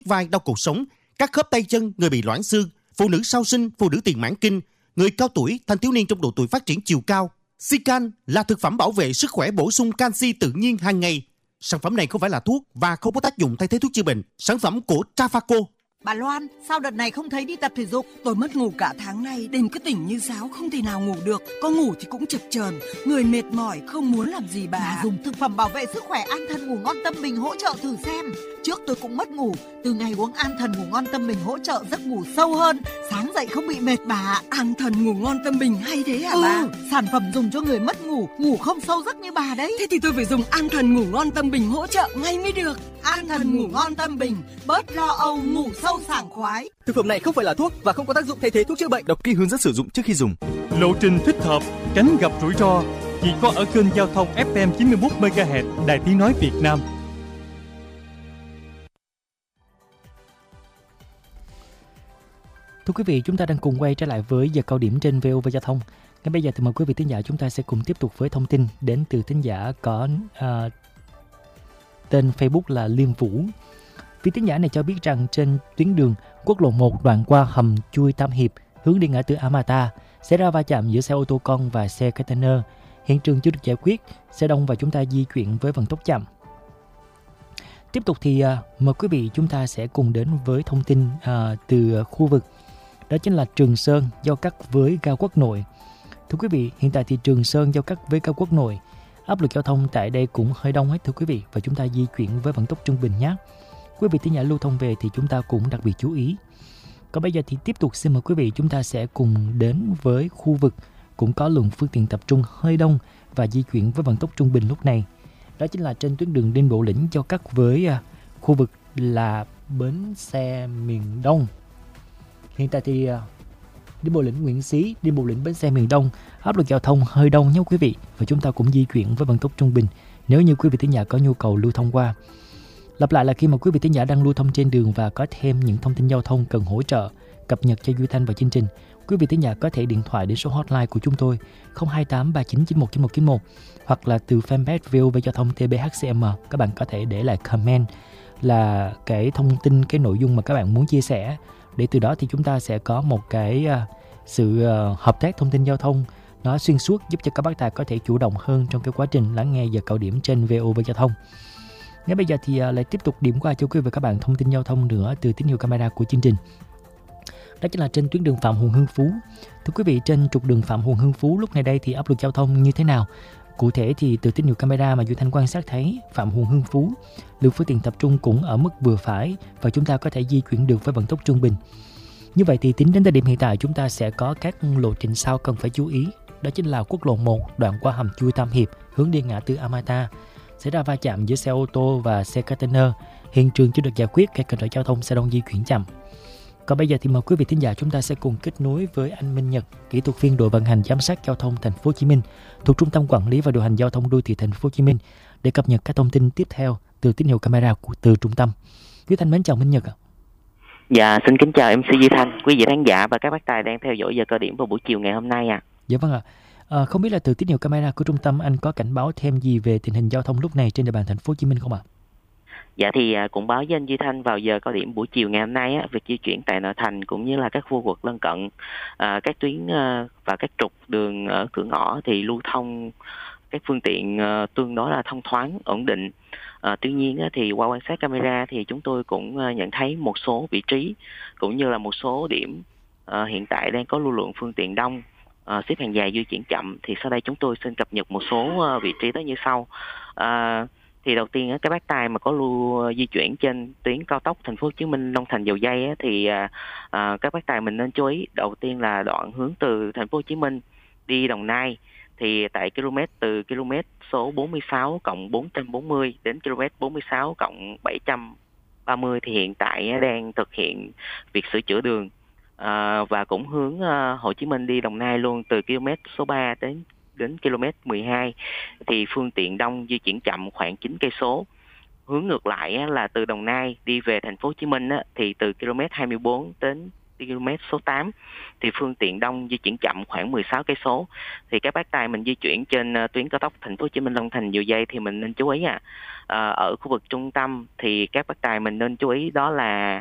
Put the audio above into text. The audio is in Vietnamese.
vai, đau cột sống, các khớp tay chân, người bị loãng xương, phụ nữ sau sinh, phụ nữ tiền mãn kinh, người cao tuổi, thanh thiếu niên trong độ tuổi phát triển chiều cao. Sican là thực phẩm bảo vệ sức khỏe bổ sung canxi tự nhiên hàng ngày. Sản phẩm này không phải là thuốc và không có tác dụng thay thế thuốc chữa bệnh. Sản phẩm của Trafaco. Bà Loan, sao đợt này không thấy đi tập thể dục? Tôi mất ngủ cả tháng nay, đêm cứ tỉnh như sáo, không thể nào ngủ được. Có ngủ thì cũng chập chờn, người mệt mỏi, không muốn làm gì bà. Dùng thực phẩm bảo vệ sức khỏe An Thần Ngủ Ngon Tâm Bình hỗ trợ thử xem. Trước tôi cũng mất ngủ, từ ngày uống An Thần Ngủ Ngon Tâm Bình hỗ trợ giấc ngủ sâu hơn, sáng dậy không bị mệt bà. An Thần Ngủ Ngon Tâm Bình hay thế hả bà? Sản phẩm dùng cho người mất ngủ, ngủ không sâu giấc như bà đấy. Thế thì tôi phải dùng An Thần Ngủ Ngon Tâm Bình hỗ trợ ngay mới được. An Thần Ngủ Ngon Tâm Bình, bớt lo âu, ngủ sâu sảng khoái. Thực phẩm này không phải là thuốc và không có tác dụng thay thế thuốc chữa bệnh. Đọc kỹ hướng dẫn sử dụng trước khi dùng. Lộ trình thích hợp, tránh gặp rủi ro chỉ có ở kênh giao thông FM 91 MHz Đài Tiếng nói Việt Nam. Thưa quý vị, chúng ta đang cùng quay trở lại với giờ cao điểm trên VOV Giao thông. Ngay bây giờ thì mời quý vị thính giả chúng ta sẽ cùng tiếp tục với thông tin đến từ thính giả có tên Facebook là Liêm Vũ. Vị thính giả này cho biết rằng trên tuyến đường quốc lộ 1 đoạn qua hầm chui Tam Hiệp hướng đi ngã tư Amata xảy ra va chạm giữa xe ô tô con và xe container. Hiện trường chưa được giải quyết, xe đông và chúng ta di chuyển với vận tốc chậm. Tiếp tục thì mời quý vị chúng ta sẽ cùng đến với thông tin từ khu vực đó chính là Trường Sơn giao cắt với ga Quốc Nội. Thưa quý vị, hiện tại thì Trường Sơn giao cắt với ga Quốc Nội, áp lực giao thông tại đây cũng hơi đông hết thưa quý vị, và chúng ta di chuyển với vận tốc trung bình nhé. Quý vị thính giả lưu thông về thì chúng ta cũng đặc biệt chú ý. Còn bây giờ thì tiếp tục xin mời quý vị chúng ta sẽ cùng đến với khu vực cũng có lượng phương tiện tập trung hơi đông và di chuyển với vận tốc trung bình lúc này. Đó chính là trên tuyến đường Đinh Bộ Lĩnh giao cắt với khu vực là bến xe miền Đông. Hiện tại thì Đinh Bộ Lĩnh Nguyễn Xí, Đinh Bộ Lĩnh bến xe miền Đông, áp lực giao thông hơi đông nhé quý vị, và chúng ta cũng di chuyển với vận tốc trung bình nếu như quý vị thính giả có nhu cầu lưu thông qua. Lặp lại là khi mà quý vị thính giả đang lưu thông trên đường và có thêm những thông tin giao thông cần hỗ trợ cập nhật cho Duy Thanh và chương trình, quý vị thính giả có thể điện thoại đến số hotline của chúng tôi 028 3991 9191 hoặc là từ fanpage VOV Giao thông TBHCM. Các bạn có thể để lại comment là cái thông tin, cái nội dung mà các bạn muốn chia sẻ, để từ đó thì chúng ta sẽ có một cái sự hợp tác thông tin giao thông nó xuyên suốt, giúp cho các bác tài có thể chủ động hơn trong cái quá trình lắng nghe giờ cao điểm trên VOV Giao thông. Ngay bây giờ thì lại tiếp tục điểm qua cho quý vị và các bạn thông tin giao thông nữa từ tín hiệu camera của chương trình. Đó chính là trên tuyến đường Phạm Huân Hưng Phú. Thưa quý vị, trên trục đường Phạm Huân Hưng Phú lúc này đây thì áp lực giao thông như thế nào? Cụ thể thì từ tín hiệu camera mà Duy Thanh quan sát thấy, Phạm Huân Hưng Phú, lượng phương tiện tập trung cũng ở mức vừa phải và chúng ta có thể di chuyển được với vận tốc trung bình. Như vậy thì tính đến thời điểm hiện tại chúng ta sẽ có các lộ trình sau cần phải chú ý. Đó chính là quốc lộ 1 đoạn qua hầm chui Tam Hiệp hướng đi ngã tư Amata, xảy ra va chạm giữa xe ô tô và xe container. Hiện trường chưa được giải quyết, gây cản trở giao thông, xe đông di chuyển chậm. Còn bây giờ thì mời quý vị thính giả chúng ta sẽ cùng kết nối với anh Minh Nhật, kỹ thuật viên đội vận hành giám sát giao thông thành phố Hồ Chí Minh thuộc Trung tâm Quản lý và điều hành giao thông đô thị thành phố Hồ Chí Minh để cập nhật các thông tin tiếp theo từ tín hiệu camera từ trung tâm. Quý Thanh mến chào Minh Nhật ạ. Dạ, xin kính chào MC Duy Thanh, quý vị khán giả và các bác tài đang theo dõi giờ cao điểm vào buổi chiều ngày hôm nay ạ. Dạ vâng ạ. Không biết là từ tín hiệu camera của trung tâm anh có cảnh báo thêm gì về tình hình giao thông lúc này trên địa bàn thành phố Hồ Chí Minh không ạ? Dạ thì cũng báo với anh Duy Thanh vào giờ cao điểm buổi chiều ngày hôm nay việc di chuyển tại nội thành cũng như là các khu vực lân cận, các tuyến và các trục đường ở cửa ngõ thì lưu thông các phương tiện tương đối là thông thoáng, ổn định. Tuy nhiên thì qua quan sát camera thì chúng tôi cũng nhận thấy một số vị trí cũng như là một số điểm hiện tại đang có lưu lượng phương tiện đông, xếp hàng dài di chuyển chậm. Thì sau đây chúng tôi xin cập nhật một số vị trí đó như sau. Thì đầu tiên các bác tài mà có di chuyển trên tuyến cao tốc thành phố Hồ Chí Minh Long Thành Dầu Giây thì các bác tài mình nên chú ý. Đầu tiên là đoạn hướng từ thành phố Hồ Chí Minh đi Đồng Nai, thì tại từ km số 46 cộng 440 đến km 46 cộng 730 thì hiện tại đang thực hiện việc sửa chữa đường, và cũng hướng Hồ Chí Minh đi Đồng Nai luôn từ km số 3 đến km 12 thì phương tiện đông, di chuyển chậm khoảng 9 cây số. Hướng ngược lại là từ Đồng Nai đi về thành phố Hồ Chí Minh thì từ km 24 đến km số 8 thì phương tiện đông di chuyển chậm khoảng 16 cây số. Thì các bác tài mình di chuyển trên tuyến cao tốc Thành phố Hồ Chí Minh Long Thành Dầu Giây thì mình nên chú ý ở khu vực trung tâm thì các bác tài mình nên chú ý đó là